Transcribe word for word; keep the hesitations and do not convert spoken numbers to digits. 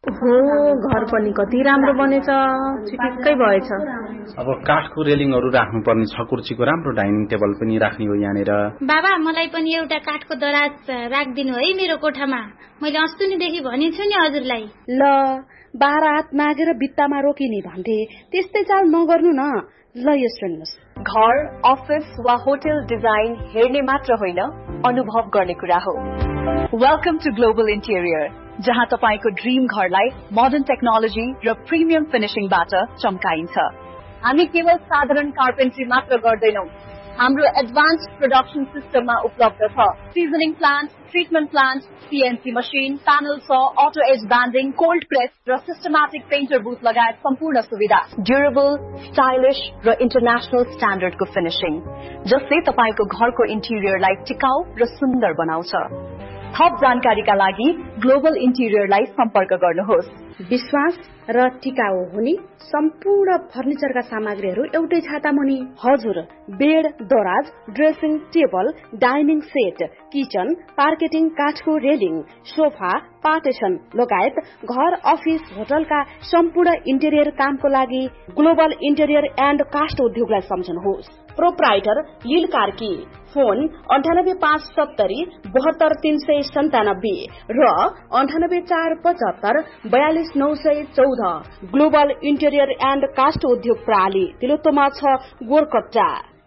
हो घर पनि कति राम्रो बनेछ, चिटिक्कै भएछ। अब काठको रेलिङहरू राख्नु पर्ने छ, कुर्सीको राम्रो डाइनिङ टेबल पनि राख्ने हो यहाँनिर। बाबा मलाई पनि एउटा काठको दराज राखिदिनु है मेरो कोठामा, मैले अस्तिदेखि भनिछु नि हजुरलाई। ल बाह्र हात मागेर भित्तामा रोकिने भन्थे, त्यस्तै चाल नगर्नु न। ल यो सुन्नुस्, घर अफिस वा होटल डिजाइन हेर्ने मात्र होइन, अनुभव गर्ने कुरा हो। वेलकम टु ग्लोबल इन्टेरियर, जहाँ तपाईको ड्रीम घरलाई मोडर्न टेक्नोलोजी र प्रिमियम फिनिशिङबाट चम्काइन्छ। हामी केवल साधारण कार्पेन्ट्री मात्र गर्दैनौं, हाम्रो एडभान्स प्रोडक्सन सिस्टममा उपलब्ध छ। Seasoning plant, treatment plant, CNC machine, panel saw, auto as banding, cold press र सिस्टमेटिक पेन्टर बुथ लगायत सम्पूर्ण सुविधा। ड्युरेबल, स्टाइलिश र इन्टरनेशनल स्ट्यान्डर्डको फिनिशिङ, जसले तपाईको घरको इन्टिरियरलाई टिकाउ र सुन्दर बनाउँछ। थप जानकारीका लागि ग्लोबल इन्टिरियरलाई सम्पर्क गर्नुहोस्। विश्वास र टिकाउ हुने सम्पूर्ण फर्निचरका सामग्रीहरू एउटै छाता मुनि। हजुर, बेड, दराज, dressing table, dining set, kitchen, पार्केटिङ, काठको रेलिङ, सोफा, पार्टेसन लगायत घर, अफिस, होटलका सम्पूर्ण इन्टेरियर कामको लागि ग्लोबल इन्टेरियर एन्ड कास्ट उद्योगलाई सम्झनुहोस्। प्रोप्राइटर लील कार्की, फोन अन्ठानब्बे पाँच सत्तरी बहत्तर तीन सय सन्तानब्बे र अन्ठानब्बे चार पचहत्तर बयालिस नौ सय चौध। ग्लोबल इन्टेरियर एन्ड कास्ट उद्योग प्रणाली तिलोत्तमा छ गोरकट्टा।